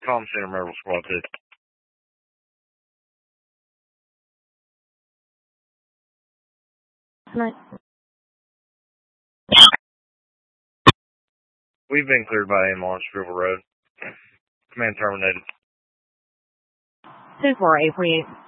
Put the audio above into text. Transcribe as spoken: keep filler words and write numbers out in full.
Comm Center, Myrtle Squad two. Nice. We've been cleared by aim on Scribble Road. Command terminated. two four eight three eight.